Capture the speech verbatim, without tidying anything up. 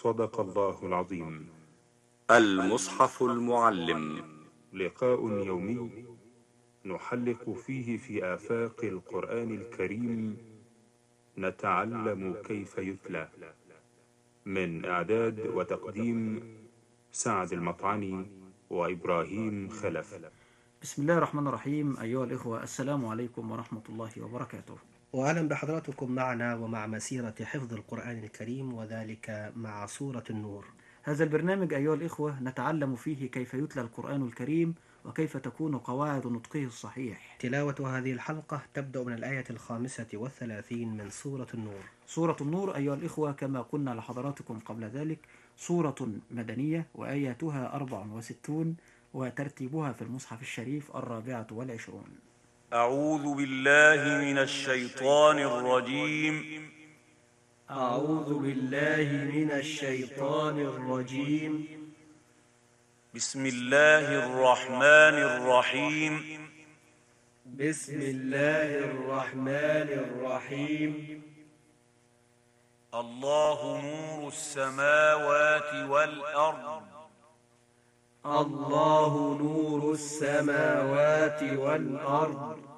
صدق الله العظيم. المصحف المعلم، لقاء يومي نحلق فيه في آفاق القرآن الكريم، نتعلم كيف يتلى. من إعداد وتقديم سعد المطعني وإبراهيم خلف. بسم الله الرحمن الرحيم. أيها الإخوة، السلام عليكم ورحمة الله وبركاته. وأهلا بحضراتكم معنا ومع مسيرة حفظ القرآن الكريم، وذلك مع سورة النور. هذا البرنامج أيها الإخوة نتعلم فيه كيف يتلى القرآن الكريم وكيف تكون قواعد نطقه الصحيح. تلاوة هذه الحلقة تبدأ من الآية الخامسة والثلاثين من سورة النور. سورة النور أيها الإخوة كما قلنا لحضراتكم قبل ذلك سورة مدنية، وآياتها أربع وستون، وترتيبها في المصحف الشريف الرابعة والعشرون. أعوذ بالله من الشيطان الرجيم. أعوذ بالله من الشيطان الرجيم. بسم الله الرحمن الرحيم. بسم الله الرحمن الرحيم. الله نور السماوات والأرض. الله نور السماوات والأرض.